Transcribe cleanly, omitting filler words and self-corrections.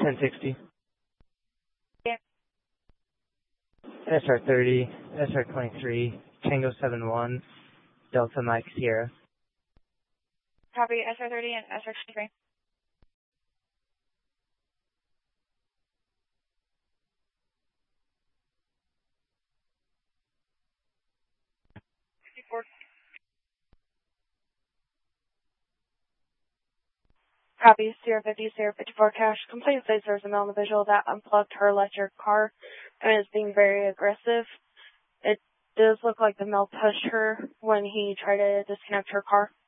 1060. Yeah. SR30, SR23, Tango 71, Delta Mike Sierra. Copy SR30 and SR23. Copy Sierra 50, Sierra 54 cache. Complaint says there's a male in the visual that unplugged her electric car and is being very aggressive. It does look like the male pushed her when he tried to disconnect her car.